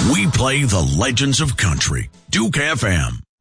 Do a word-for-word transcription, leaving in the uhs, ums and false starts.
We play the legends of country. Duke F M.